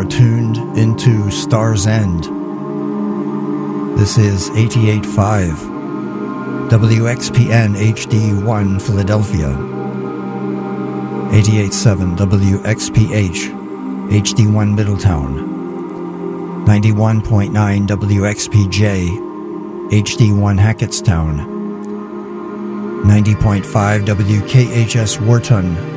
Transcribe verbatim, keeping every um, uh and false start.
are tuned into Star's End. This is eighty-eight point five W X P N H D one Philadelphia, eighty-eight point seven W X P H H D one Middletown, ninety-one point nine W X P J H D one Hackettstown, ninety point five W K H S Wharton,